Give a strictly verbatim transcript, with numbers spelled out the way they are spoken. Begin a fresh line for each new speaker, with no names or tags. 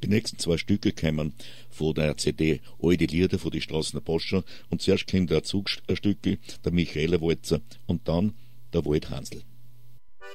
Die nächsten zwei Stücke kommen von der C D Alte Lieder von die Straßener Poscher und zuerst kommt der Zugstücke, der Michaela Walzer und dann der Wald Hansl.